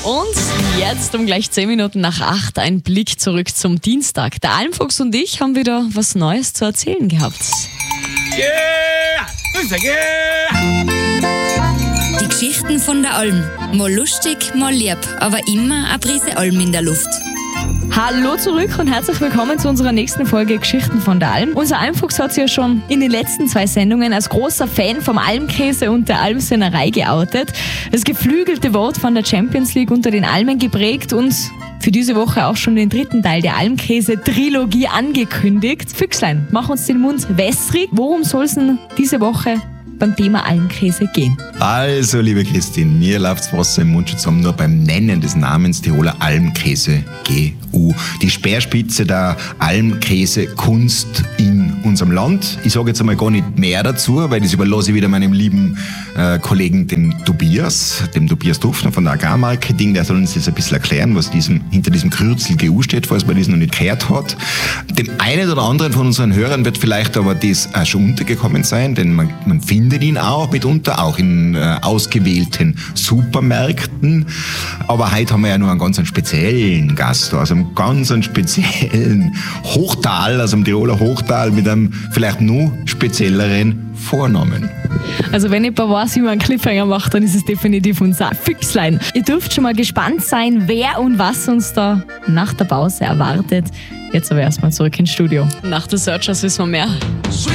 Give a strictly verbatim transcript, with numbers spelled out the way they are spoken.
Und jetzt um gleich zehn Minuten nach acht ein Blick zurück zum Dienstag. Der Almfuchs und ich haben wieder was Neues zu erzählen gehabt. Yeah! Yeah! Die Geschichten von der Alm. Mal lustig, mal lieb, aber immer eine Prise Alm in der Luft. Hallo zurück und herzlich willkommen zu unserer nächsten Folge Geschichten von der Alm. Unser Almfuchs hat sich ja schon in den letzten zwei Sendungen als großer Fan vom Almkäse und der Almsöhnerei geoutet. Das geflügelte Wort von der Champions League unter den Almen geprägt und für diese Woche auch schon den dritten Teil der Almkäse-Trilogie angekündigt. Füchslein, mach uns den Mund wässrig. Worum soll es denn diese Woche beim Thema Almkäse gehen? Also, liebe Christine, mir läuft's Wasser im Mund schon zusammen, nur beim Nennen des Namens Tiroler Almkäse G U. Die Speerspitze der Almkäse-Kunst in unserem Land. Ich sage jetzt einmal gar nicht mehr dazu, weil das überlasse ich wieder meinem lieben äh, Kollegen, dem Tobias, dem Tobias Dufner von der Agrarmarketing. Der soll uns jetzt ein bisschen erklären, was diesem, hinter diesem Kürzel G U steht, falls man das noch nicht gehört hat. Dem einen oder anderen von unseren Hörern wird vielleicht aber das auch schon untergekommen sein, denn man, man findet ihn auch mitunter, auch in äh, ausgewählten Supermärkten. Aber heute haben wir ja nur einen ganz einen speziellen Gast, also einen ganz einen speziellen Hochtal, also im Tiroler Hochtal mit einem vielleicht noch spezielleren Vornamen. Also wenn jemand weiß, wie man einen Cliffhanger macht, dann ist es definitiv unser Füchslein. Ihr dürft schon mal gespannt sein, wer und was uns da nach der Pause erwartet. Jetzt aber erstmal zurück ins Studio. Nach der Searchers wissen wir mehr.